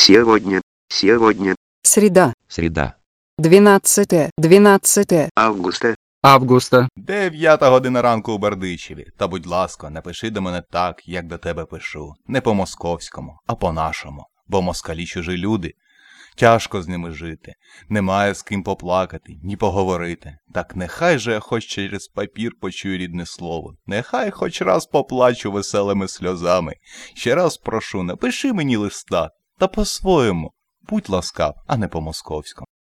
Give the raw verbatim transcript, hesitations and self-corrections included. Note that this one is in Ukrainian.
Сегодня, сегодня, Среда. Среда. двенадцатое, двенадцатое августа, Августа. Дев'ята година ранку у Бердичеві. Та будь ласка, напиши до мене так, як до тебе пишу. Не по-московському, а по-нашому. Бо москалі чужі люди. Тяжко з ними жити. Немає з ким поплакати, ні поговорити. Так нехай же я хоч через папір почую рідне слово. Нехай хоч раз поплачу веселими сльозами. Ще раз прошу, напиши мені листа. Та по-своєму. Будь ласкав, а не по-московському.